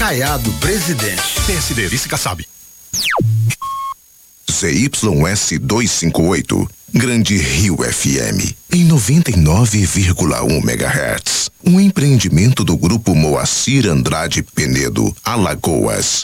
Caiado Presidente. PSD, vice Kassab. ZYS 258, Grande Rio FM, em 99,1 MHz. Um empreendimento do Grupo Moacir Andrade Penedo, Alagoas.